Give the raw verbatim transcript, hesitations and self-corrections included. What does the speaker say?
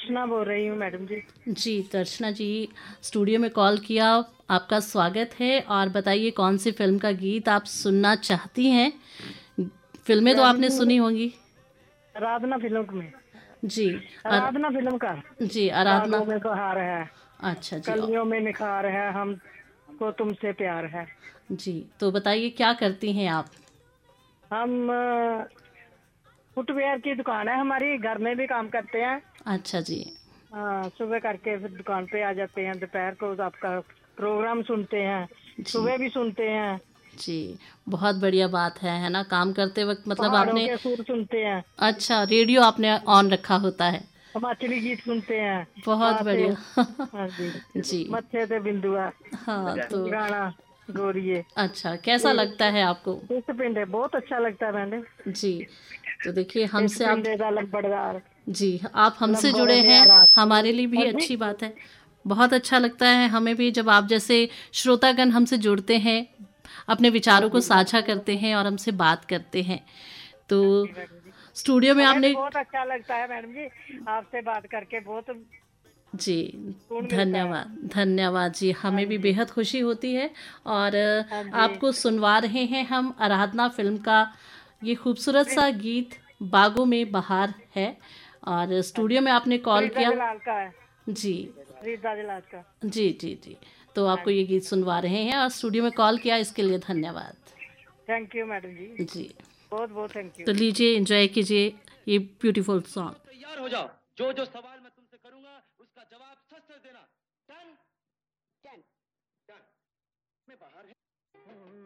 दर्शना बोल रही हूँ मैडम जी। जी दर्शना जी, स्टूडियो में कॉल किया, आपका स्वागत है। और बताइए कौन सी फिल्म का गीत आप सुनना चाहती हैं? फिल्में तो मैडम आपने जी, सुनी होंगी। आराधना फिल्म में, जी। और आराधना फिल्म का जी आराधना। बागों में बहार है, अच्छा जी। कलियों में निखार है, हमको तुमसे प्यार है। जी तो बताइए क्या करती हैं आप? हम अ, फुटवेयर की दुकान है हमारी, घर में भी काम करते हैं। अच्छा जी। हाँ, सुबह करके फिर दुकान पे आ जाते हैं, दोपहर को आपका प्रोग्राम सुनते हैं, जी। सुबह भी सुनते हैं। जी बहुत बढ़िया बात है है ना, काम करते वक्त मतलब पहाड़ों आपने। के सुर सुनते हैं, अच्छा, रेडियो आपने ऑन रखा होता है। हिमाचली गीत सुनते हैं। बहुत माथे, बढ़िया। हाँ जी, जी। मत्थे ते बिंदुआ हाँ तो गाना गोरिये। अच्छा, कैसा ये लगता है आपको? इस पिंड है, बहुत अच्छा लगता है मैंने। जी तो देखिए इस हमसे आप। पिंडे का लंबड़दार, जी आप हमसे लंबड़ जुड़े हैं, न्यारा। हमारे लिए भी हाँ जी, अच्छी बात है। बहुत अच्छा लगता है हमें भी जब आप जैसे श्रोतागण हमसे जुड़ते हैं, अपने हाँ विचारों को जी, साझा करते हैं और हमसे बात करते हैं। तो हाँ जी मैडम जी, स्टूडियो में हमें भी आपने। बहुत अच्छा लगता है मैडम जी, आपसे बात करके बहुत जी सुकून मिलता है। धन्यवाद धन्यवाद जी, हाँ हमें भी जी, बेहद खुशी होती है। और अ, हाँ जी। आपको सुनवा रहे हैं हम आराधना फिल्म का ये खूबसूरत सा गीत, बागों में बहार है। और हाँ स्टूडियो जी, में आपने कॉल रीता किया। जलाल का है, जी। रीता जलाल का। जी जी जी। तो हाँ आपको ये जी, गीत सुनवा रहे हैं और स्टूडियो में कॉल किया, इसके लिए धन्यवाद। थैंक यू मैडम जी, जी बहुत बहुत थैंक यू। तो लीजिए एंजॉय कीजिए ये ब्यूटीफुल सॉन्ग। तैयार हो जाओ, जो जो सवाल मैं तुमसे करूंगा उसका जवाब सच सच देना। डन। डन। डन। में बाहर है।